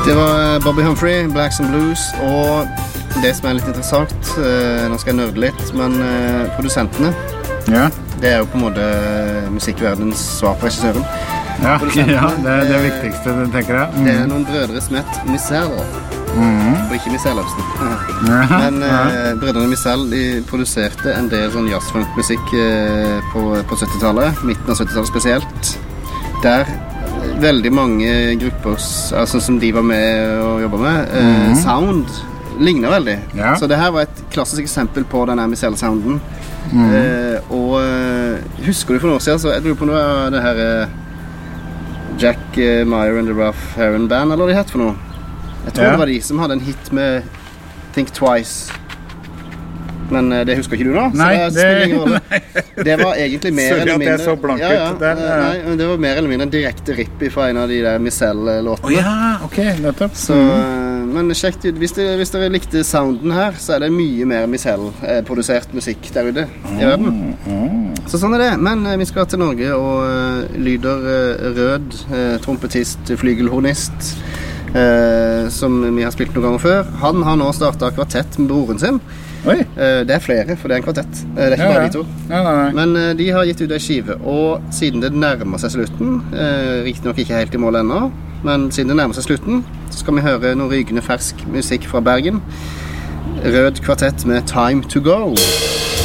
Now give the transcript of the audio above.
Det var Bobby Humphrey, Blacks and Blues, og det som litt interessant, nå skal jeg nørde litt, men produsentene, det jo på en måte musikkverdenens svar på regissøren. Ja, det det viktigste, tenker jeg. Det noen brødre som heter Mizell, og ikke Mizell Epstein. Men brødrene Mizell, de produserte en del sånn jazzfunk-musikk på 70-tallet, midten av 70-tallet spesielt, der veldig mange grupper altså, som de var med og jobbet med sound ligner veldig så det her var et klassisk eksempel på denne Mizell-sounden og husker du for noen år siden så jeg lurer på noe av det her Jack Meyer and the Rough Heron Band eller hva de het for noe jeg tror det var de som hadde en hit med Think Twice men det husker ikke du nå? Nei, det var egentlig mer eller mindre så blank ut nei, det var mer eller mindre en direkte ripp fra en av de der Mizell-låtene ok, nettopp så, men sjekk ut, hvis dere likte sounden her så det mye mer Mizell-produsert musikk der ute i verden så sånn det, men vi skal til Norge og Lyder Rød trompetist, flygelhornist som vi har spilt noen ganger før han har nå startet kvartett med broren sin det flere, for det en kvartett det ikke bare de to men de har gitt ut en skive og siden det nærmer seg slutten riktig nok ikke helt i mål ennå men siden det nærmer seg slutten så skal vi høre noe rygende fersk musikk fra Bergen Rød kvartett med Time to Go